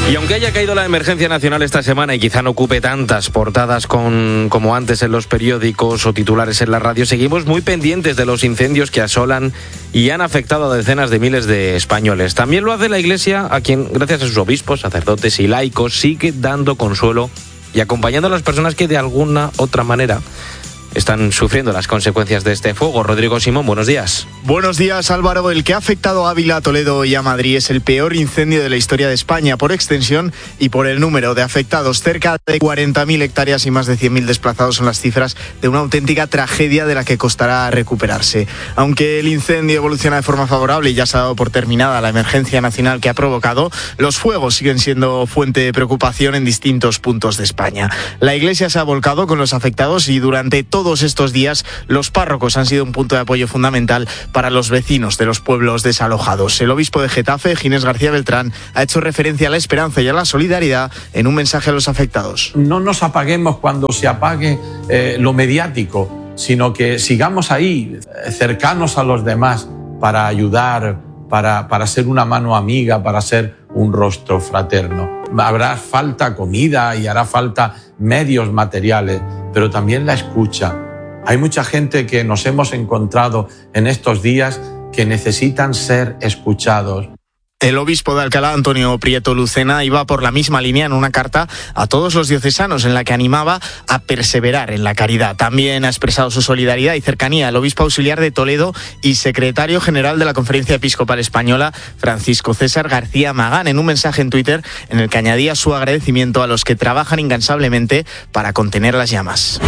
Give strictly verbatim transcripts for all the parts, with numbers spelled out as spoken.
Y aunque haya caído la emergencia nacional esta semana y quizá no ocupe tantas portadas con, como antes en los periódicos o titulares en la radio, seguimos muy pendientes de los incendios que asolan y han afectado a decenas de miles de españoles. También lo hace la Iglesia, a quien, gracias a sus obispos, sacerdotes y laicos, sigue dando consuelo y acompañando a las personas que de alguna otra manera están sufriendo las consecuencias de este fuego. Rodrigo Simón, buenos días. Buenos días, Álvaro. El que ha afectado a Ávila, Toledo y a Madrid es el peor incendio de la historia de España por extensión y por el número de afectados. Cerca de cuarenta mil hectáreas y más de cien mil desplazados son las cifras de una auténtica tragedia de la que costará recuperarse. Aunque el incendio evoluciona de forma favorable y ya se ha dado por terminada la emergencia nacional que ha provocado, los fuegos siguen siendo fuente de preocupación en distintos puntos de España. La Iglesia se ha volcado con los afectados y durante todo Todos estos días los párrocos han sido un punto de apoyo fundamental para los vecinos de los pueblos desalojados. El obispo de Getafe, Ginés García Beltrán, ha hecho referencia a la esperanza y a la solidaridad en un mensaje a los afectados. No nos apaguemos cuando se apague eh, lo mediático, sino que sigamos ahí, cercanos a los demás, para ayudar, para, para ser una mano amiga, para ser un rostro fraterno. Habrá falta comida y hará falta medios materiales, pero también la escucha. Hay mucha gente que nos hemos encontrado en estos días que necesitan ser escuchados. El obispo de Alcalá, Antonio Prieto Lucena, iba por la misma línea en una carta a todos los diocesanos en la que animaba a perseverar en la caridad. También ha expresado su solidaridad y cercanía el obispo auxiliar de Toledo y secretario general de la Conferencia Episcopal Española, Francisco César García Magán, en un mensaje en Twitter en el que añadía su agradecimiento a los que trabajan incansablemente para contener las llamas.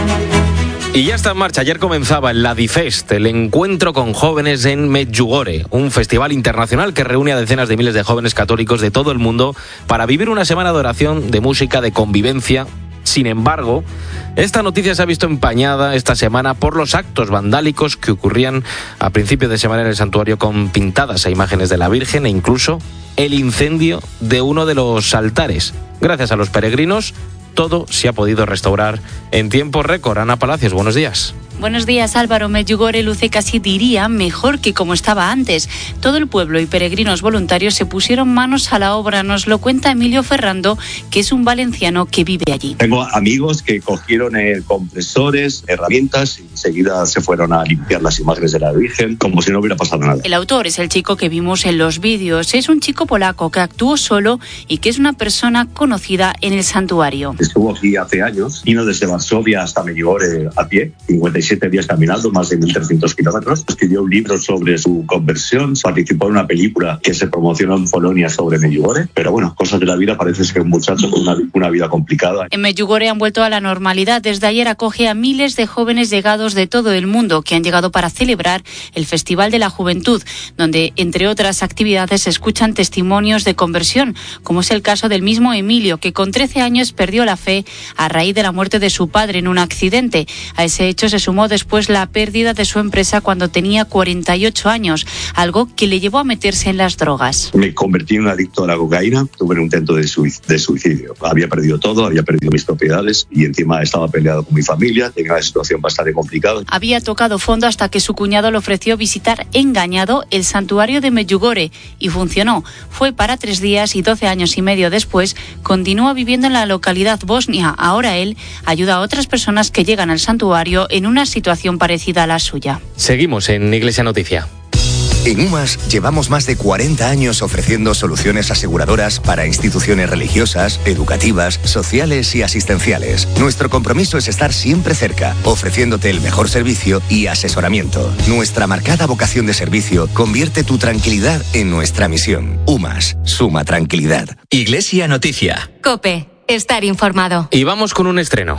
Y ya está en marcha. Ayer comenzaba el Ladifest, el encuentro con jóvenes en Medjugorje, un festival internacional que reúne a decenas de miles de jóvenes católicos de todo el mundo para vivir una semana de oración, de música, de convivencia. Sin embargo, esta noticia se ha visto empañada esta semana por los actos vandálicos que ocurrían a principio de semana en el santuario con pintadas a imágenes de la Virgen e incluso el incendio de uno de los altares. Gracias a los peregrinos, todo se ha podido restaurar en tiempo récord. Ana Palacios, buenos días. Buenos días, Álvaro. Medjugorje luce casi diría mejor que como estaba antes. Todo el pueblo y peregrinos voluntarios se pusieron manos a la obra. Nos lo cuenta Emilio Ferrando, que es un valenciano que vive allí. Tengo amigos que cogieron eh, compresores, herramientas y enseguida se fueron a limpiar las imágenes de la Virgen como si no hubiera pasado nada. El autor es el chico que vimos en los vídeos. Es un chico polaco que actuó solo y que es una persona conocida en el santuario. Estuvo aquí hace años, vino desde Varsovia hasta Medjugorje a pie, cincuenta y siete días caminando, más de mil trescientos kilómetros. Escribió un libro sobre su conversión, participó en una película que se promocionó en Polonia sobre Medjugorje, pero bueno, cosas de la vida, parece ser un muchacho con una, una vida complicada. En Medjugorje han vuelto a la normalidad. Desde ayer acoge a miles de jóvenes llegados de todo el mundo que han llegado para celebrar el Festival de la Juventud, donde, entre otras actividades, se escuchan testimonios de conversión, como es el caso del mismo Emilio, que con trece años perdió la fe a raíz de la muerte de su padre en un accidente. A ese hecho se sumó después la pérdida de su empresa cuando tenía cuarenta y ocho años, algo que le llevó a meterse en las drogas. Me convertí en un adicto a la cocaína, tuve un intento de suicidio. Había perdido todo, había perdido mis propiedades y encima estaba peleado con mi familia, tenía una situación bastante complicada. Había tocado fondo hasta que su cuñado le ofreció visitar engañado el santuario de Medjugorje y funcionó. Fue para tres días y doce años y medio después continúa viviendo en la localidad bosnia. Ahora él ayuda a otras personas que llegan al santuario en una situación parecida a la suya. Seguimos en Iglesia Noticia. En UMAS llevamos más de cuarenta años ofreciendo soluciones aseguradoras para instituciones religiosas, educativas, sociales y asistenciales. Nuestro compromiso es estar siempre cerca, ofreciéndote el mejor servicio y asesoramiento. Nuestra marcada vocación de servicio convierte tu tranquilidad en nuestra misión. UMAS, suma tranquilidad. Iglesia Noticia. COPE, estar informado. Y vamos con un estreno.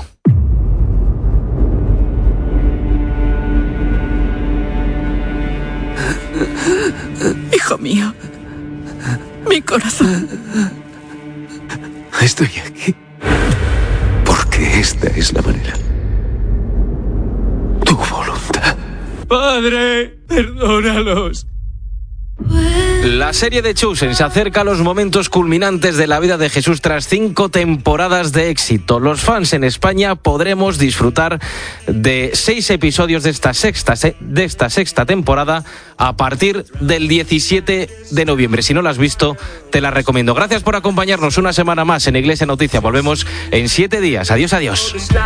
Hijo mío, mi corazón. Estoy aquí porque esta es la manera. Tu voluntad. Padre, perdónalos. La serie de Chosen se acerca a los momentos culminantes de la vida de Jesús tras cinco temporadas de éxito. Los fans en España podremos disfrutar de seis episodios de esta sexta, de esta sexta temporada a partir del diecisiete de noviembre. Si no la has visto, te la recomiendo. Gracias por acompañarnos una semana más en Iglesia Noticia. Volvemos en siete días. Adiós, adiós.